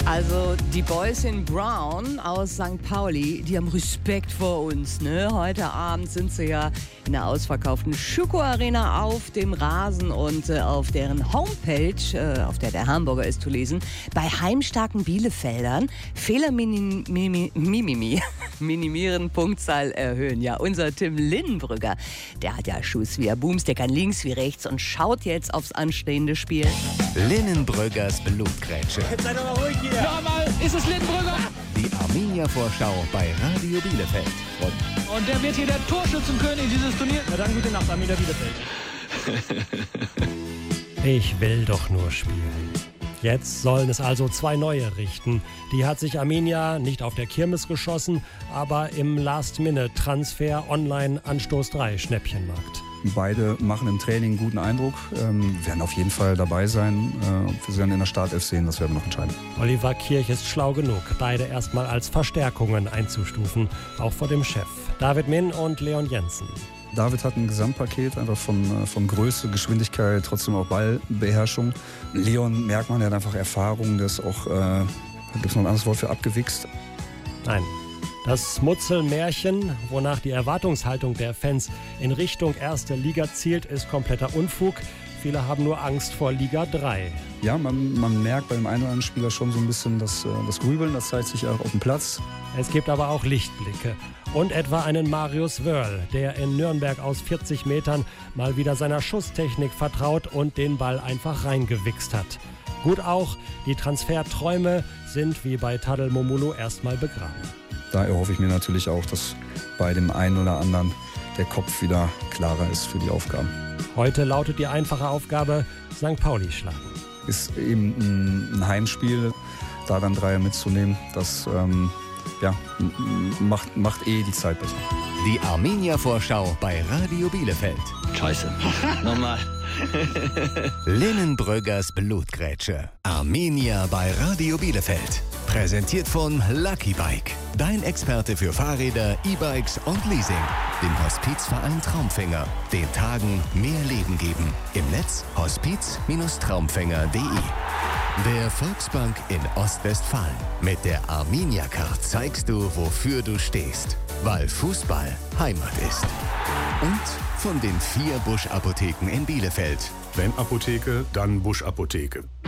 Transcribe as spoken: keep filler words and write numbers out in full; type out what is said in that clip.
Also die Boys in Brown aus Sankt Pauli, die haben Respekt vor uns. Ne? Heute Abend sind sie ja in der ausverkauften Schüko Arena auf dem Rasen und äh, auf deren Homepage, äh, auf der der Hamburger ist zu lesen, bei heimstarken Bielefeldern Fehler minim, mimi, mimimi, minimieren, Punktzahl erhöhen. Ja, unser Tim Linnenbrügger, der hat ja Schuss wie er Booms, der kann links wie rechts und schaut jetzt aufs anstehende Spiel. Linnenbrüggers Blutgrätsche. Jetzt seid doch mal ruhig hier. Nochmal, ist es Linnenbrügger? Die Arminia-Vorschau bei Radio Bielefeld. Und, Und der wird hier der Torschützenkönig dieses Turniers. Na dann gute Nacht, Arminia Bielefeld. Ich will doch nur spielen. Jetzt sollen es also zwei neue richten. Die hat sich Arminia nicht auf der Kirmes geschossen, aber im Last-Minute-Transfer online Anstoß drei Schnäppchenmarkt. Beide machen im Training einen guten Eindruck, ähm, werden auf jeden Fall dabei sein. Äh, ob wir sie dann in der Startelf sehen, das werden wir noch entscheiden. Oliver Kirch ist schlau genug, beide erstmal als Verstärkungen einzustufen, auch vor dem Chef. David Min und Leon Jensen. David hat ein Gesamtpaket einfach von, von Größe, Geschwindigkeit, trotzdem auch Ballbeherrschung. Leon merkt man, der hat einfach Erfahrung, der ist auch, äh, gibt es noch ein anderes Wort für abgewichst? Nein. Das Mutzelmärchen, wonach die Erwartungshaltung der Fans in Richtung erste Liga zielt, ist kompletter Unfug. Viele haben nur Angst vor Liga drei. Ja, man, man merkt bei dem einen oder anderen Spieler schon so ein bisschen das, das Grübeln, das zeigt sich auch auf dem Platz. Es gibt aber auch Lichtblicke. Und etwa einen Marius Wörl, der in Nürnberg aus vierzig Metern mal wieder seiner Schusstechnik vertraut und den Ball einfach reingewichst hat. Gut auch, die Transferträume sind wie bei Tadel Momulu erstmal begraben. Da erhoffe ich mir natürlich auch, dass bei dem einen oder anderen der Kopf wieder klarer ist für die Aufgaben. Heute lautet die einfache Aufgabe, Sankt Pauli schlagen. Ist eben ein Heimspiel, da dann Dreier mitzunehmen, das ähm, ja, macht, macht eh die Zeit besser. die Arminia-Vorschau bei Radio Bielefeld. Scheiße. Nochmal. Linnenbrüggers Blutgrätsche. Arminia bei Radio Bielefeld. Präsentiert von Lucky Bike. Dein Experte für Fahrräder, E-Bikes und Leasing. Dem Hospizverein Traumfänger. Den Tagen mehr Leben geben. Im Netz hospiz Traumfänger punkt de. Der Volksbank in Ostwestfalen. Mit der Arminia-Card zeigst du, wofür du stehst. Weil Fußball Heimat ist. Und von den vier Busch-Apotheken in Bielefeld. Wenn Apotheke, dann Busch-Apotheke.